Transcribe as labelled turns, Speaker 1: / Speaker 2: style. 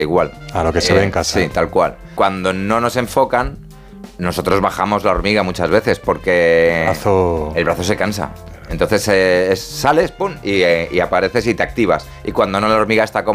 Speaker 1: igual.
Speaker 2: A lo que se ve en casa.
Speaker 1: Sí, tal cual. Cuando no nos enfocan, nosotros bajamos la hormiga muchas veces porque el brazo se cansa. Entonces sales, pum, y apareces y te activas. Y cuando no, la hormiga está como